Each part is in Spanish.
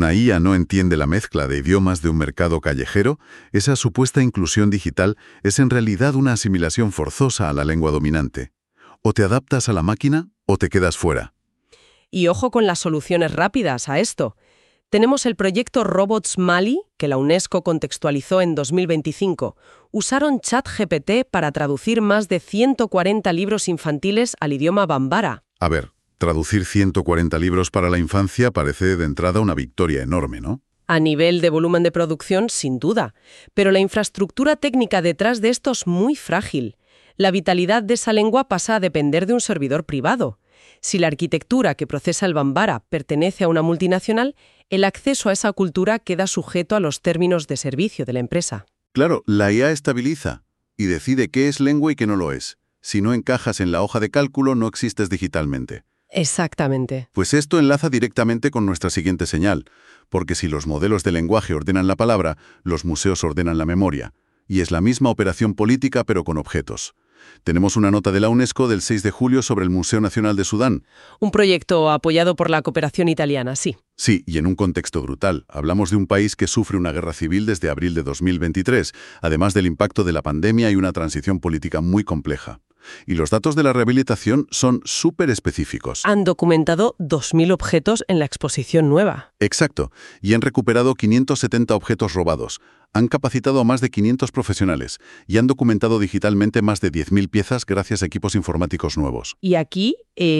Una IA no entiende la mezcla de idiomas de un mercado callejero. Esa supuesta inclusión digital es en realidad una asimilación forzosa a la lengua dominante. O te adaptas a la máquina o te quedas fuera. Y ojo con las soluciones rápidas a esto. Tenemos el proyecto Robots Mali, que la UNESCO contextualizó en 2025. Usaron ChatGPT para traducir más de 140 libros infantiles al idioma bambara. A ver, traducir 140 libros para la infancia parece de entrada una victoria enorme, ¿no? A nivel de volumen de producción, sin duda. Pero la infraestructura técnica detrás de esto es muy frágil. La vitalidad de esa lengua pasa a depender de un servidor privado. Si la arquitectura que procesa el bambara pertenece a una multinacional, el acceso a esa cultura queda sujeto a los términos de servicio de la empresa. Claro, la IA estabiliza y decide qué es lengua y qué no lo es. Si no encajas en la hoja de cálculo, no existes digitalmente. Exactamente. Pues esto enlaza directamente con nuestra siguiente señal, porque si los modelos de lenguaje ordenan la palabra, los museos ordenan la memoria. Y es la misma operación política, pero con objetos. Tenemos una nota de la UNESCO del 6 de julio sobre el Museo Nacional de Sudán. Un proyecto apoyado por la cooperación italiana, sí. Sí, y en un contexto brutal. Hablamos de un país que sufre una guerra civil desde abril de 2023, además del impacto de la pandemia y una transición política muy compleja. Y los datos de la rehabilitación son súper específicos. Han documentado 2.000 objetos en la exposición nueva. Exacto, y han recuperado 570 objetos robados. Han capacitado a más de 500 profesionales y han documentado digitalmente más de 10.000 piezas gracias a equipos informáticos nuevos. Y aquí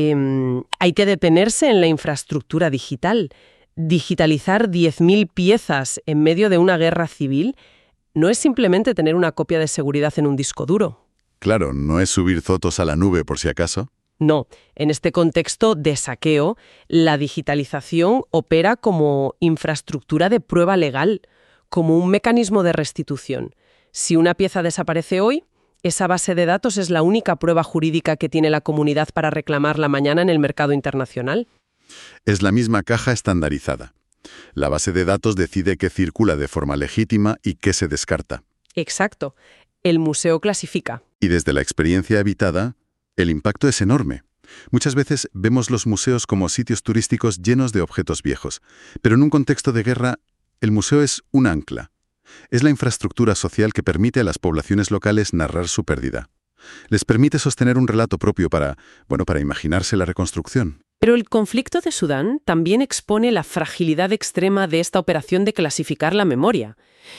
hay que detenerse en la infraestructura digital. Digitalizar 10.000 piezas en medio de una guerra civil no es simplemente tener una copia de seguridad en un disco duro. Claro, no es subir fotos a la nube por si acaso. No, en este contexto de saqueo, la digitalización opera como infraestructura de prueba legal, como un mecanismo de restitución. Si una pieza desaparece hoy, esa base de datos es la única prueba jurídica que tiene la comunidad para reclamarla mañana en el mercado internacional. Es la misma caja estandarizada. La base de datos decide qué circula de forma legítima y qué se descarta. Exacto. El museo clasifica. Y desde la experiencia habitada, el impacto es enorme. Muchas veces vemos los museos como sitios turísticos llenos de objetos viejos, pero en un contexto de guerra, el museo es un ancla. Es la infraestructura social que permite a las poblaciones locales narrar su pérdida. Les permite sostener un relato propio para imaginarse la reconstrucción. Pero el conflicto de Sudán también expone la fragilidad extrema de esta operación de clasificar la memoria.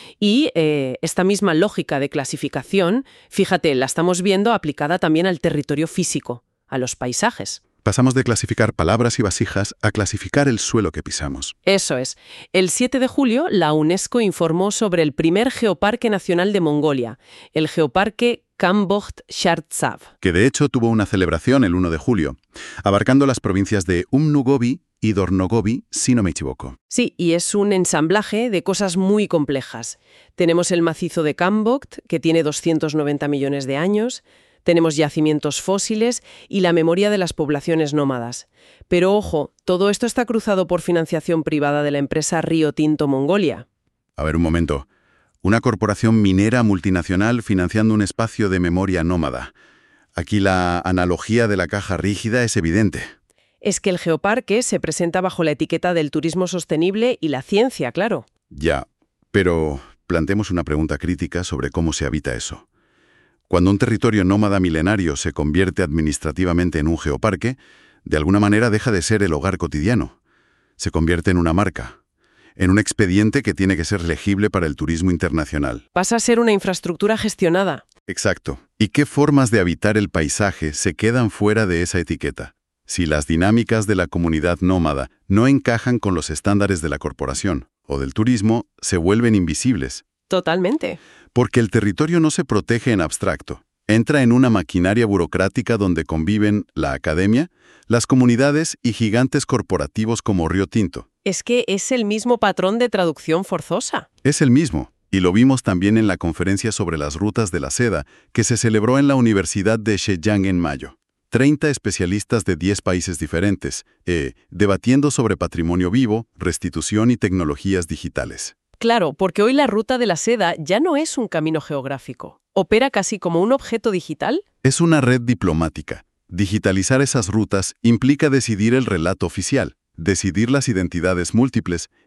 Y esta misma lógica de clasificación, fíjate, la estamos viendo aplicada también al territorio físico, a los paisajes. Pasamos de clasificar palabras y vasijas a clasificar el suelo que pisamos. Eso es. El 7 de julio, la UNESCO informó sobre el primer geoparque nacional de Mongolia, el geoparque Kambogd-Shartsav. Que de hecho tuvo una celebración el 1 de julio, abarcando las provincias de Umnugovi y Dornogovi, si no me equivoco. Sí, y es un ensamblaje de cosas muy complejas. Tenemos el macizo de Kambogd, que tiene 290 millones de años. Tenemos yacimientos fósiles y la memoria de las poblaciones nómadas. Pero ojo, todo esto está cruzado por financiación privada de la empresa Río Tinto Mongolia. A ver, un momento. Una corporación minera multinacional financiando un espacio de memoria nómada. Aquí la analogía de la caja rígida es evidente. Es que el geoparque se presenta bajo la etiqueta del turismo sostenible y la ciencia, claro. Ya, pero planteemos una pregunta crítica sobre cómo se habita eso. Cuando un territorio nómada milenario se convierte administrativamente en un geoparque, de alguna manera deja de ser el hogar cotidiano. Se convierte en una marca, en un expediente que tiene que ser legible para el turismo internacional. Pasa a ser una infraestructura gestionada. Exacto. ¿Y qué formas de habitar el paisaje se quedan fuera de esa etiqueta? Si las dinámicas de la comunidad nómada no encajan con los estándares de la corporación o del turismo, se vuelven invisibles. Totalmente. Porque el territorio no se protege en abstracto. Entra en una maquinaria burocrática donde conviven la academia, las comunidades y gigantes corporativos como Río Tinto. Es que es el mismo patrón de traducción forzosa. Es el mismo, y lo vimos también en la conferencia sobre las rutas de la seda que se celebró en la Universidad de Zhejiang en mayo. 30 especialistas de 10 países diferentes, debatiendo sobre patrimonio vivo, restitución y tecnologías digitales. Claro, porque hoy la ruta de la seda ya no es un camino geográfico. Opera casi como un objeto digital. Es una red diplomática. Digitalizar esas rutas implica decidir el relato oficial, decidir las identidades múltiples